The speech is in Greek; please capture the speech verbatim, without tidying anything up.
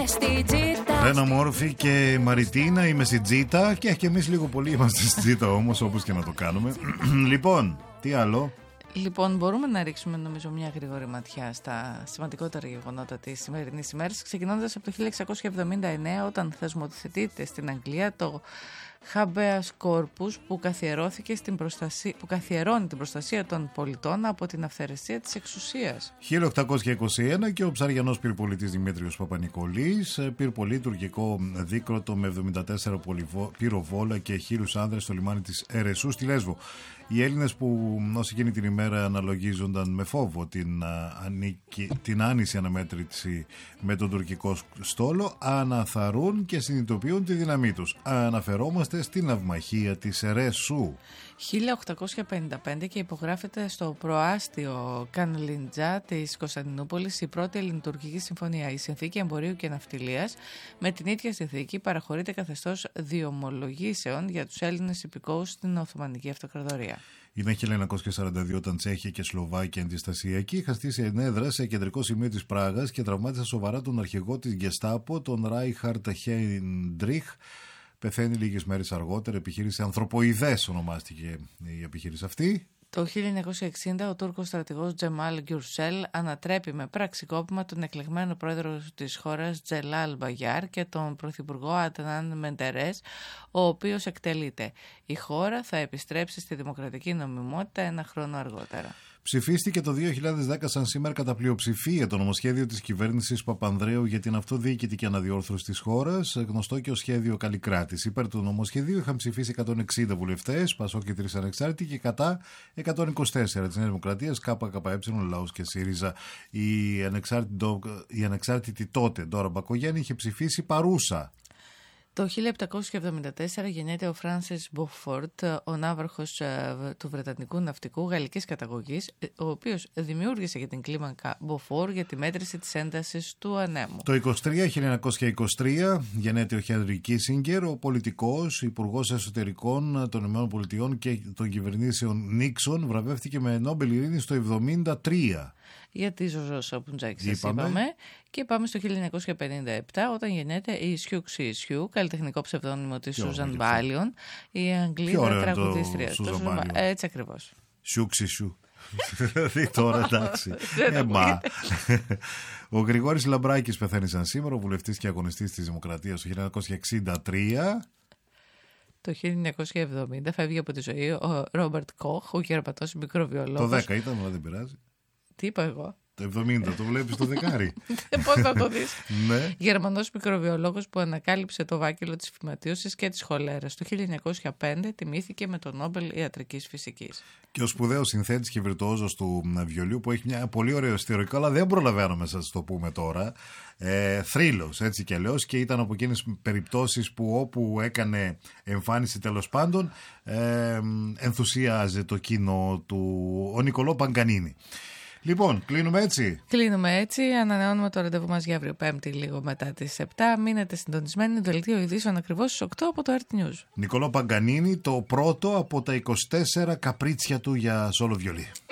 στη τζίτα. Ρένα Μόρφη και Μαριτίνα, είμαι στην τζίτα. Και, και εμείς λίγο πολύ είμαστε στην τζίτα όμως, όπως και να το κάνουμε. Λοιπόν, τι άλλο? Λοιπόν, μπορούμε να ρίξουμε νομίζω μια γρήγορη ματιά στα σημαντικότερα γεγονότα της σημερινής ημέρας, ξεκινώντας από το χίλια εξακόσια εβδομήντα εννέα, όταν θεσμοθετείται στην Αγγλία το Habeas Corpus, που, καθιερώθηκε στην προστασία, που καθιερώνει την προστασία των πολιτών από την αυθαιρεσία της εξουσίας. χίλια οκτακόσια είκοσι ένα και ο ψαριανός πυρπολιτής Δημήτριος Παπανικολής, πυρπολεί τουρκικό δίκροτο με εβδομήντα τέσσερα πυροβόλα και χίλιους άνδρες στο λιμάνι της Ερεσού στη Λέσβο. Οι Έλληνες που ως εκείνη την ημέρα αναλογίζονταν με φόβο την, ανίκη, την άνηση αναμέτρηση με τον τουρκικό στόλο, αναθαρρούν και συνειδητοποιούν τη δύναμή τους. Αναφερόμαστε στην ναυμαχία της Ερεσού. χίλια οκτακόσια πενήντα πέντε και υπογράφεται στο προάστιο Κανλίντζα της Κωνσταντινούπολης η πρώτη ελληνοτουρκική συμφωνία. Η συνθήκη εμπορίου και ναυτιλίας. Με την ίδια συνθήκη παραχωρείται καθεστώς διομολογήσεων για τους Έλληνες υπηκόους στην Οθωμανική Αυτοκρατορία. Είναι χίλια εννιακόσια σαράντα δύο όταν Τσέχια και Σλοβάκια αντιστασιακοί είχαν στήσει ενέδρα σε κεντρικό σημείο της Πράγας και τραυμάτισαν σοβαρά τον αρχηγό της Γκεστάπο, τον Ράιχαρτ Χέιντριχ. Πεθαίνει λίγες μέρες αργότερα. Επιχείρηση Ανθρωποειδές ονομάστηκε η επιχείρηση αυτή. Το χίλια εννιακόσια εξήντα ο Τούρκος στρατηγός Τζεμάλ Γκιουρσέλ ανατρέπει με πραξικόπημα τον εκλεγμένο πρόεδρο της χώρας Τζελάλ Μπαγιάρ και τον πρωθυπουργό Αντνάν Μεντερές, ο οποίος εκτελείται. Η χώρα θα επιστρέψει στη δημοκρατική νομιμότητα ένα χρόνο αργότερα. Ψηφίστηκε το δύο χιλιάδες δέκα σαν σήμερα κατά πλειοψηφία το νομοσχέδιο της κυβέρνησης Παπανδρέου για την αυτοδιοικητική αναδιόρθρωση της χώρας, γνωστό και ως σχέδιο Καλλικράτης. Υπέρ του νομοσχεδίου είχαν ψηφίσει εκατόν εξήντα βουλευτές, Πασόκ και τρεις ανεξάρτητοι, και κατά εκατόν είκοσι τέσσερα της Νέας Δημοκρατίας, ΚΚΕ, Λαός και ΣΥΡΙΖΑ. Η ανεξάρτητη, η ανεξάρτητη τότε Ντόρα Μπακογιάννη είχε ψηφίσει παρούσα. Το χίλια επτακόσια εβδομήντα τέσσερα γεννιέται ο Φράνσις Μποφόρτ, ο ναύαρχος του Βρετανικού ναυτικού γαλλικής καταγωγής, ο οποίος δημιούργησε για την κλίμακα Μποφόρ για τη μέτρηση της έντασης του ανέμου. Το χίλια εννιακόσια είκοσι τρία γεννιέται ο Χένρι Κίσινγκερ, ο πολιτικός υπουργός εσωτερικών των ΗΠΑ και των κυβερνήσεων Νίξον, βραβεύτηκε με Νόμπελ Ειρήνης το εβδομήντα τρία. Για τη Ζωζό Σαπουτζάκη σας είπαμε. είπαμε. Και πάμε στο χίλια εννιακόσια πενήντα επτά, όταν γεννιέται η Σιου Ξι Σιου, καλλιτεχνικό ψευδόνυμο της Σούζαν Μπάλιον, η Αγγλίδα τραγουδίστρια. Έτσι ακριβώς. Σιου Ξι Σιου. Δηλαδή τώρα εντάξει. Εμά. Ο Γρηγόρης Λαμπράκης πεθαίνει σαν σήμερα, ο βουλευτής και αγωνιστής της Δημοκρατίας το χίλια εννιακόσια εξήντα τρία. Το χίλια εννιακόσια εβδομήντα φεύγει από τη ζωή ο Ρόμπερτ Κοχ, ο γεραπατός μικροβιολόγος. Το δέκα ήταν, αλλά δεν πειράζει. Τι είπα εγώ? Το εβδομήντα, το βλέπεις το δεκάρι. Πώς θα το δεις? Ναι. Γερμανός μικροβιολόγος που ανακάλυψε το βάκελο της φυματίωσης και της χολέρας. Το χίλια εννιακόσια πέντε τιμήθηκε με το Νόμπελ Ιατρικής Φυσικής. Και ο σπουδαίος συνθέτης και βιρτουόζος του βιολίου που έχει μια πολύ ωραίο ιστορικό, αλλά δεν προλαβαίνουμε να σας το πούμε τώρα. Ε, θρύλος, έτσι και αλλιώς, και ήταν από εκείνες περιπτώσεις που όπου έκανε εμφάνιση τέλος πάντων ε, ενθουσίαζε το κοινό του, ο Νικολό Παγκανίνη. Λοιπόν, κλείνουμε έτσι. Κλείνουμε έτσι. Ανανεώνουμε το ραντεβού μας για αύριο Πέμπτη, λίγο μετά τις επτά. Μείνετε συντονισμένοι. Δελτίο ειδήσεων ακριβώς στις οκτώ από το αρ τι News. Νικολό Παγκανίνη, το πρώτο από τα είκοσι τέσσερα καπρίτσια του για σόλο βιολί.